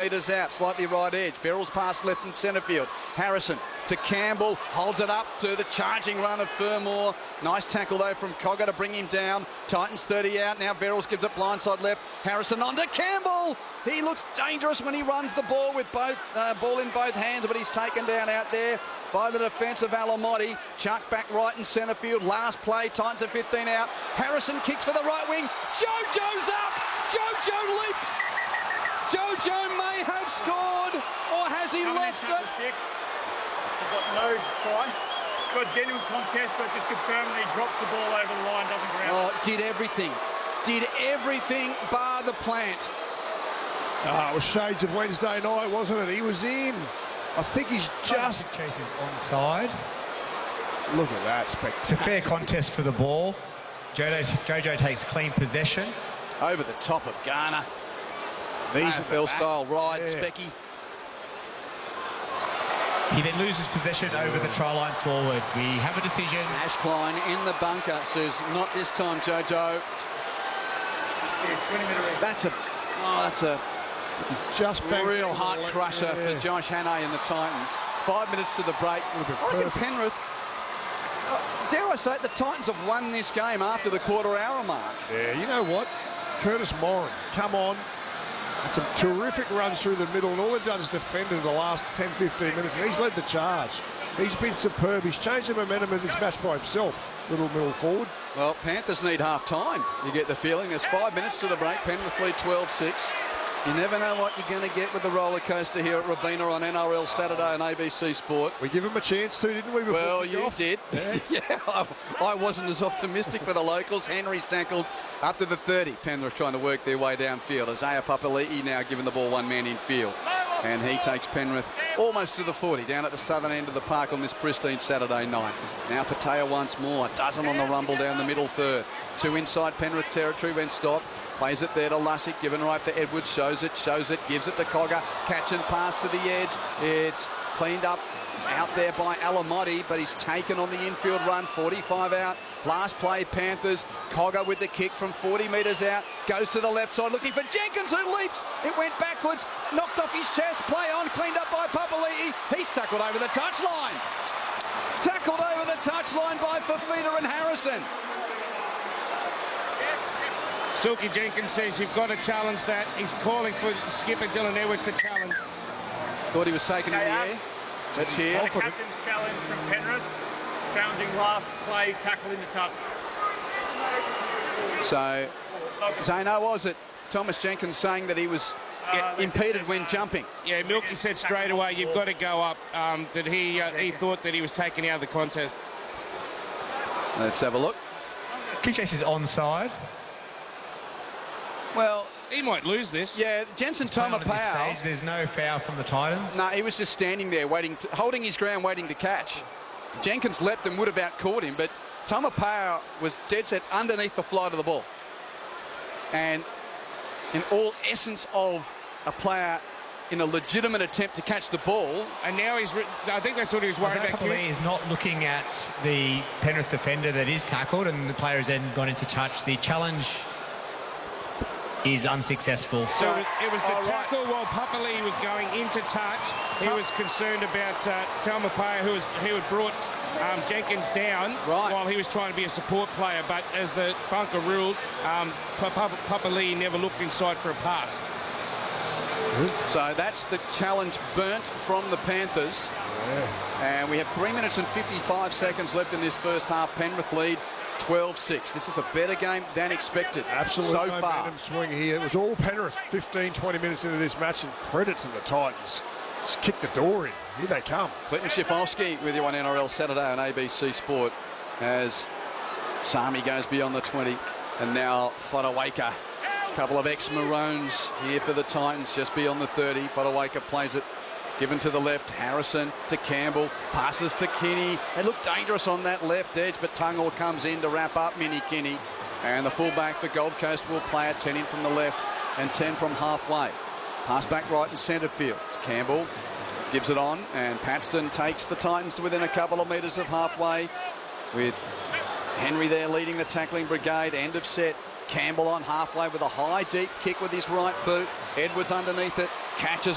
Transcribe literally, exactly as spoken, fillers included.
metres out, slightly right edge. Farrell's pass left in centre field. Harrison to Campbell, holds it up to the charging run of Fermor. Nice tackle though from Cogger to bring him down. Titans thirty out, now Verrills gives it blindside left. Harrison on to Campbell. He looks dangerous when he runs the ball with both uh, ball in both hands, but he's taken down out there by the defence of Alamotti. Chuck back right in centre field. Last play, Titans at fifteen out. Harrison kicks for the right wing. Jojo's up. Jojo leaps. Jojo may have scored, or has he lost it? He's got no try. Got genuine contest, but just confirmed that he drops the ball over the line, doesn't ground. Oh, did everything. Did everything bar the plant. Oh, it was shades of Wednesday night, wasn't it? He was in. I think he's just... Chases onside. Look at that, spectacular. It's a fair contest for the ball. Jojo, Jojo takes clean possession. Over the top of Garner. Knees A at F the L back. style ride, Yeah. Specky. He then loses possession over the try line forward. We have a decision. Ash Klein in the bunker says, not this time, Jojo. Yeah, twenty minute race. That's a, oh, that's a Just bang real through the heart leg. crusher Yeah. for Josh Hannay and the Titans. Five minutes to the break. I reckon perfect. Penrith, uh, dare I say it, the Titans have won this game after the quarter hour mark. Yeah, you know what? Curtis Moran, come on. Had some terrific runs through the middle, and all they've done is defended the last ten, fifteen minutes, and he's led the charge. He's been superb. He's changed the momentum of this match by himself, little middle forward. Well, Panthers need half time. You get the feeling. There's five minutes to the break. Penrith lead twelve six. You never know what you're going to get with the roller coaster here at Robina on N R L Saturday on A B C Sport. We give him a chance to, didn't we? before Well, you kickoff? did. Yeah. Yeah, I, I wasn't as optimistic for the locals. Henry's tackled up to the thirty. Penrith trying to work their way downfield. Isaiah Papali'i now giving the ball one man in field. And he takes Penrith almost to the forty, down at the southern end of the park on this pristine Saturday night. Now Patea once more, dozen on the rumble down the middle third. Two inside Penrith territory when stopped. Plays it there to Lussick, given right for Edwards, shows it, shows it, gives it to Cogger. Catch and pass to the edge. It's cleaned up out there by Alamotti, but he's taken on the infield run, forty-five out. Last play, Panthers. Cogger with the kick from forty metres out. Goes to the left side, looking for Jenkins, who leaps. It went backwards, knocked off his chest. Play on, cleaned up by Papali'i. He's tackled over the touchline. Tackled over the touchline by Fafita and Harrison. Silky Jenkins says you've got to challenge that. He's calling for skipper Dylan Edwards to challenge. Thought he was taken in the air. Let's hear. The captain's challenge from Penrith, challenging last play, tackle in the touch. So, Zano, was it Thomas Jenkins saying that he was Uh, impeded when jumping? Yeah, Milky said straight away you've got to go up. Um, that he uh, he thought that he was taken out of the contest. Let's have a look. Kick chase is onside. Well, He might lose this. yeah, Jensen At this Tomapau. stage, there's no foul from the Titans. No, he was just standing there waiting, to, holding his ground, waiting to catch. Jenkins leapt and would have outcaught him, but Tomapau was dead set underneath the flight of the ball. And in all essence of a player in a legitimate attempt to catch the ball, And now he's. Re- I think that's what he was worried Isaiah about. Papali'i is not looking at the Penrith defender that is tackled, and the player has then gone into touch. The challenge is unsuccessful. So it was, it was the Oh, right. tackle while Papali'i was going into touch. He was concerned about uh, Talmapaya, who was who had brought um, Jenkins down Right. while he was trying to be a support player. But as the bunker ruled, um, Papali'i never looked inside for a pass. so that's the challenge burnt from the Panthers. And we have three minutes and fifty-five seconds left in this first half. Penrith lead twelve six. This is a better game than expected Absolute so momentum far. swing here. It was all Penrith fifteen, twenty minutes into this match, and credit to the Titans. Just kick the door in. Here they come. Clinton Schiffolski with you on N R L Saturday on A B C Sport as Sami goes beyond the twenty. And now Fodawaker. A couple of ex-Maroons here for the Titans just beyond the thirty. Fodawaker plays it. Given to the left, Harrison to Campbell, passes to Kinney. They look dangerous on that left edge, but Tungor comes in to wrap up Minnie Kinney. And the fullback for Gold Coast will play it, ten in from the left and ten from halfway. Pass back right in centre field. It's Campbell, gives it on, and Paxton takes the Titans to within a couple of metres of halfway, with Henry there leading the tackling brigade. End of set. Campbell on halfway with a high, deep kick with his right boot. Edwards underneath it, catches